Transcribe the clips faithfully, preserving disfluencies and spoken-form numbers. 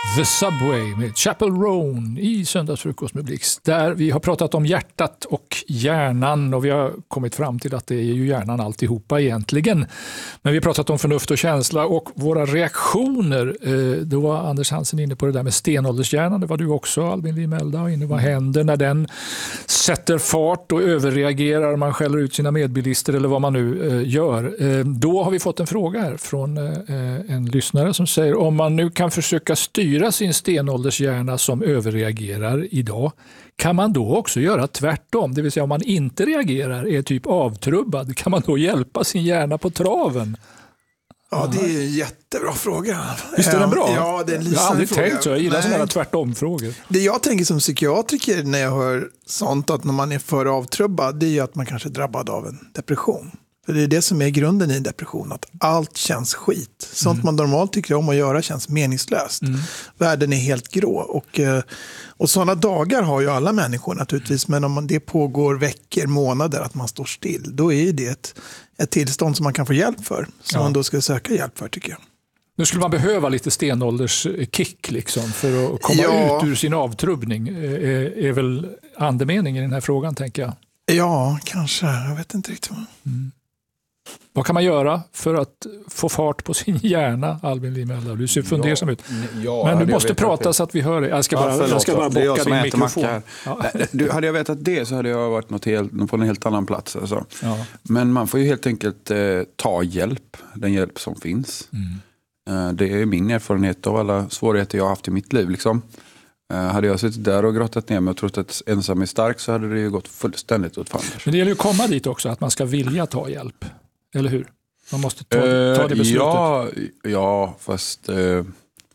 The Subway med Chapel Roan i Söndagsfrukost med Blix. Där vi har pratat om hjärtat och hjärnan och vi har kommit fram till att det är ju hjärnan alltihopa egentligen. Men vi har pratat om förnuft och känsla och våra reaktioner. Då var Anders Hansen inne på det där med stenåldershjärnan. Det var du också, Albin Limelda, och inne vad händer när den sätter fart och överreagerar, man skäller ut sina medbilister eller vad man nu gör. Då har vi fått en fråga här från en lyssnare som säger om man nu kan försöka styra sin stenåldershjärna som överreagerar idag, kan man då också göra tvärtom? Det vill säga om man inte reagerar, är typ avtrubbad, kan man då hjälpa sin hjärna på traven? Ja, det är en jättebra fråga. Visst är den bra? Ja, det är en jag har aldrig fråga. tänkt så. Jag gillar sådana här tvärtom-frågor. Det jag tänker som psykiatriker när jag hör sånt, att när man är för avtrubbad, det är ju att man kanske är drabbad av en depression. För det är det som är grunden i en depression, att allt känns skit. Sånt mm. man normalt tycker om att göra känns meningslöst. Mm. Världen är helt grå. Och, och sådana dagar har ju alla människor naturligtvis. Men om det pågår veckor, månader, att man står still, då är det ett, ett tillstånd som man kan få hjälp för. Som ja. man då ska söka hjälp för, tycker jag. Nu skulle man behöva lite stenålderskick liksom, för att komma ja. ut ur sin avtrubbning. Är, är väl andemeningen i den här frågan, tänker jag. Ja, kanske. Jag vet inte riktigt. Mm. Vad kan man göra för att få fart på sin hjärna, Albin Limelda? Du ser fundersam ut. Ja, men du måste prata så att vi hör det. Jag ska bara, ja, jag ska bara bocka din mikrofon. Ja. Du, hade jag vetat det så hade jag varit något helt, på en helt annan plats. Alltså. Ja. Men man får ju helt enkelt eh, ta hjälp, den hjälp som finns. Mm. Eh, det är min erfarenhet av alla svårigheter jag har haft i mitt liv. Liksom. Uh, hade jag suttit där och grottat ner mig och trott att ensam är stark, så hade det ju gått fullständigt åt fanders. Men det gäller ju att komma dit också, att man ska vilja ta hjälp. Eller hur? Man måste ta, uh, ta det beslutet. Ja, ja fast uh, uh,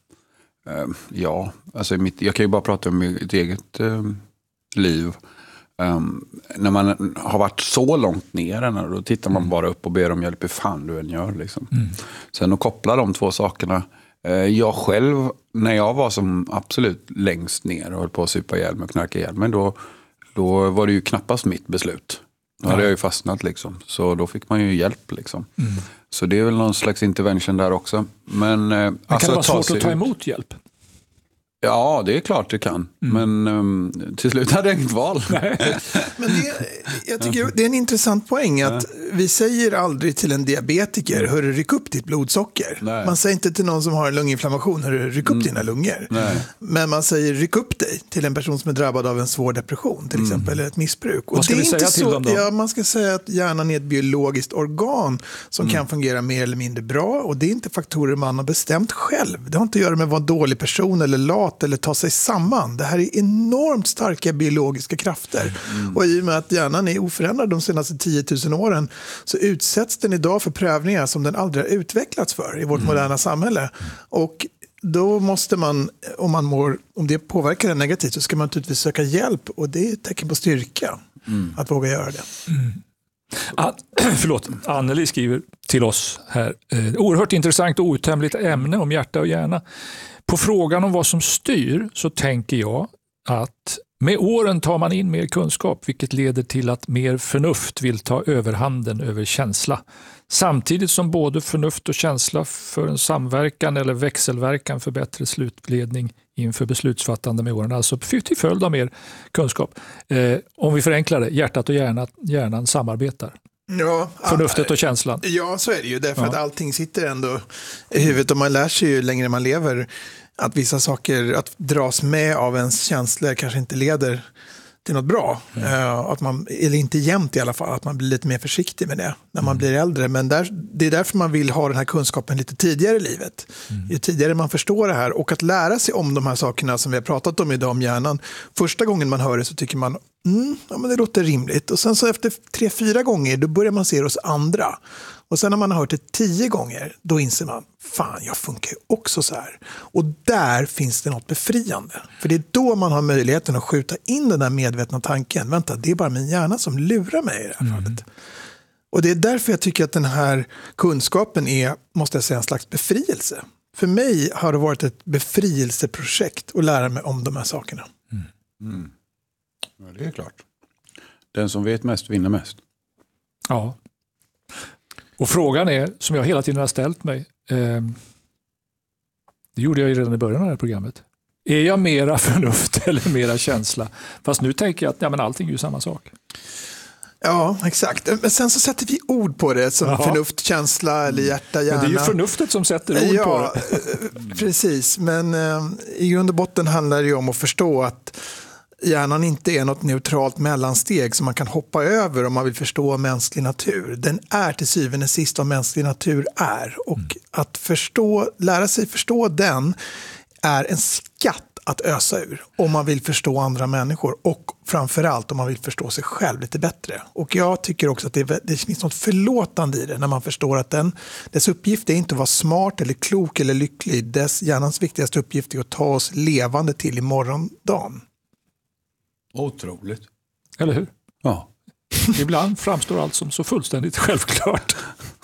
ja, alltså mitt, jag kan ju bara prata om mitt eget uh, liv. Um, när man har varit så långt ner, då tittar man mm. bara upp och ber om hjälp, hur fan du än gör. Liksom. Mm. Sen att koppla de två sakerna. Jag själv, när jag var som absolut längst ner och höll på att supa ihjäl mig och knarka ihjäl mig, då, då var det ju knappast mitt beslut. Då hade jag ju fastnat liksom. Så då fick man ju hjälp liksom. Mm. Så det är väl någon slags intervention där också. Men, Men alltså, kan det vara svårt sig... att ta emot hjälp? Ja, det är klart det kan. Mm. Men um, till slut hade jag inget val. Men det, jag tycker det är en intressant poäng att ja. vi säger aldrig till en diabetiker, hörru, ryck upp ditt blodsocker. Nej. Man säger inte till någon som har en lunginflammation, hörru, ryck upp mm. dina lungor. Nej. Men man säger, ryck upp dig till en person som är drabbad av en svår depression till exempel, mm. eller ett missbruk. Och vad ska det är vi säga inte till så, dem då? Ja, man ska säga att hjärnan är ett biologiskt organ som mm. kan fungera mer eller mindre bra, och det är inte faktorer man har bestämt själv. Det har inte att göra med att vara en dålig person eller lat eller ta sig samman. Det här är enormt starka biologiska krafter. Mm. Och i och med att hjärnan är oförändrad de senaste tio tusen åren, så utsätts den idag för prövningar som den aldrig har utvecklats för i vårt mm. moderna samhälle. Och då måste man, om man mår, om det påverkar den negativt, så ska man naturligtvis söka hjälp, och det är ett tecken på styrka mm. att våga göra det. Mm. Ah, förlåt, Anneli skriver till oss här. Eh, oerhört intressant och outtömligt ämne om hjärta och hjärna. På frågan om vad som styr så tänker jag att med åren tar man in mer kunskap, vilket leder till att mer förnuft vill ta överhanden över känsla. Samtidigt som både förnuft och känsla för en samverkan eller växelverkan för bättre slutledning inför beslutsfattande med åren. Alltså till följd av mer kunskap. Eh, om vi förenklar det, hjärtat och hjärnan, hjärnan samarbetar. Ja, förnuftet och känslan. Ja, så är det ju. Därför ja. att allting sitter ändå i huvudet, och man lär sig ju längre man lever att vissa saker, att dras med av ens känslor kanske inte leder till något bra. Mm. Uh, att man, eller inte jämt i alla fall, att man blir lite mer försiktig med det när man mm. blir äldre. Men där, det är därför man vill ha den här kunskapen lite tidigare i livet. Mm. Ju tidigare man förstår det här, och att lära sig om de här sakerna som vi har pratat om idag om hjärnan. Första gången man hör det så tycker man, mm, ja, men det låter rimligt. Och sen så efter tre, fyra gånger, då börjar man se det hos andra. Och sen när man har hört det tio gånger, då inser man, fan, jag funkar ju också så här. Och där finns det något befriande. För det är då man har möjligheten att skjuta in den där medvetna tanken. Vänta, det är bara min hjärna som lurar mig i det här mm. fallet. Och det är därför jag tycker att den här kunskapen är, måste jag säga, en slags befrielse. För mig har det varit ett befrielseprojekt att lära mig om de här sakerna. Mm. Mm. Ja, det är klart. Den som vet mest vinner mest. Ja. Och frågan är, som jag hela tiden har ställt mig, eh, Det gjorde jag ju redan i början av det här programmet. Är jag mera förnuft eller mera känsla? Fast nu tänker jag att ja, men allting är ju samma sak. Ja, exakt. Men sen så sätter vi ord på det som Jaha. förnuft, känsla eller hjärta, hjärna. Men det är ju förnuftet som sätter ord ja, på det. Precis. Men eh, i grund och botten handlar det ju om att förstå att hjärnan inte är något neutralt mellansteg som man kan hoppa över om man vill förstå mänsklig natur. Den är till syvende och sist vad mänsklig natur är. Och mm. att förstå, lära sig förstå den är en skatt att ösa ur om man vill förstå andra människor och framförallt om man vill förstå sig själv lite bättre. Och jag tycker också att det, det finns något förlåtande i det när man förstår att den, dess uppgift är inte att vara smart eller klok eller lycklig. Dess hjärnans viktigaste uppgift är att ta oss levande till i morgondagen. Otroligt. Eller hur? Ja. Ibland framstår allt som så fullständigt självklart.